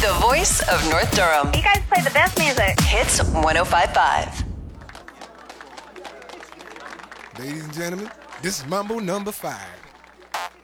The voice of North Durham. You guys play the best music. Hits 105.5. Ladies and gentlemen, this is Mambo number 5.